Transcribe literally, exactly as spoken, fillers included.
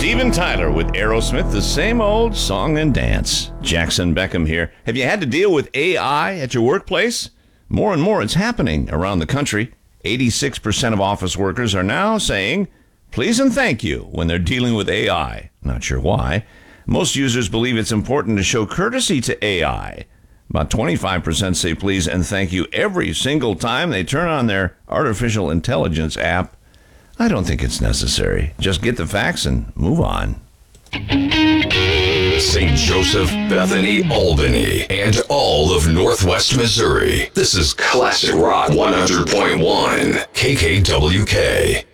Steven Tyler with Aerosmith, the same old song and dance. Jackson Beckham here. Have you had to deal with A I at your workplace? More and more it's happening around the country. eighty-six percent of office workers are now saying please and thank you when they're dealing with A I. Not sure why. Most users believe it's important to show courtesy to A I. About twenty-five percent say please and thank you every single time they turn on their artificial intelligence app. I don't think it's necessary. Just get the facts and move on. Saint Joseph, Bethany, Albany, and all of Northwest Missouri. This is Classic Rock one hundred point one, K K W K.